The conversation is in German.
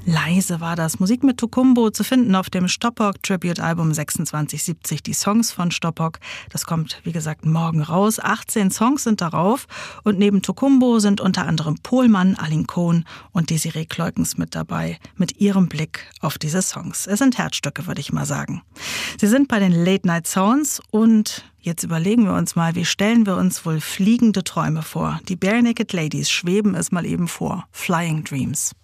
Leise war das. Musik mit Tokumbo zu finden auf dem Stoppock Tribute-Album 2670. Die Songs von Stoppock, das kommt, wie gesagt, morgen raus. 18 Songs sind darauf. Und neben Tokumbo sind unter anderem Pohlmann, Aline Cohn und Desiree Kleukens mit dabei, mit ihrem Blick auf diese Songs. Es sind Herzstücke, würde ich mal sagen. Sie sind bei den Late Night Sounds und jetzt überlegen wir uns mal, wie stellen wir uns wohl fliegende Träume vor? Die Barenaked Ladies schweben es mal eben vor. Flying Dreams.